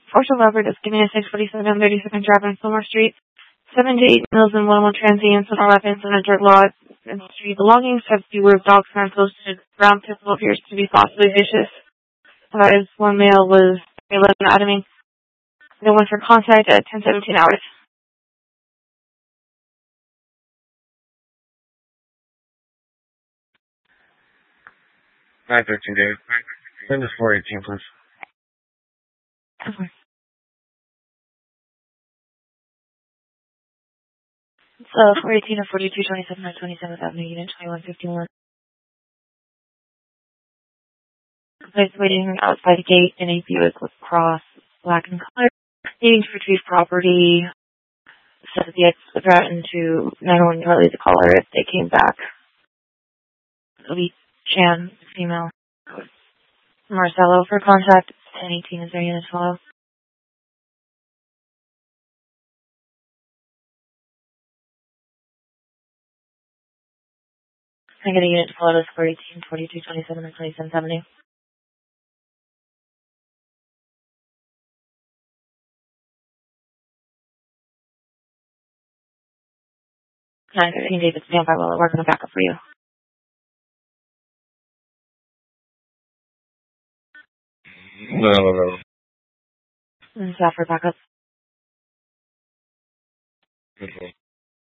Fortune Leopard is giving a 647 32nd Drive on Fillmore Street. 7 to 8 males and 1 transients with all weapons and a dirt lot in the street. Belongings have fewer dog sign posted. Brown pistol appears to be possibly vicious. One male was 11 atomy. No one for contact at 10:17 hours. 913, David. Send us 418, please. Okay. It's 418 or 4227 or 27th Avenue, Unit 2151. Place waiting outside the gate in a Buick with cross, black in color, needing to retrieve property. Says the ex threatened to 911 to release the caller if they came back. Lee Chan, female. Marcelo for contact. 1018 is their unit to follow. I get a unit to follow this 418, 4227, or 2770. 913 David, stand by while I work on a backup for you. No. Staff for backup. Okay.